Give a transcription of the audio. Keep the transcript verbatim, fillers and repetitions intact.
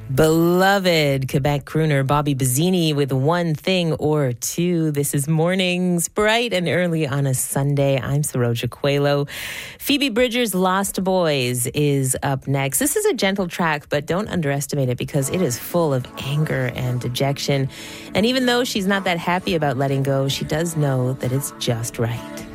Beloved Quebec crooner Bobby Bazzini with One Thing or Two. This is Mornings, bright and early on a Sunday. I'm Saroja Coelho. Phoebe Bridgers' Lost Boys is up next. This is a gentle track, but don't underestimate it because it is full of anger and dejection. And even though she's not that happy about letting go, she does know that it's just right.